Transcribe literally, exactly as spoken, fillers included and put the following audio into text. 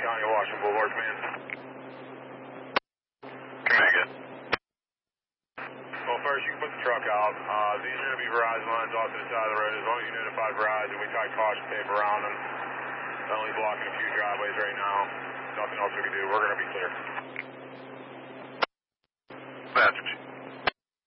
County of Washington Boulevard, command. Command again. Well, first, you can put the truck out. Uh, these are going to be Verizon lines off to the side of the road. As long as you notify Verizon, we tie caution tape around them. They're only blocking a few driveways right now. Nothing else we can do. We're going to be clear. Message.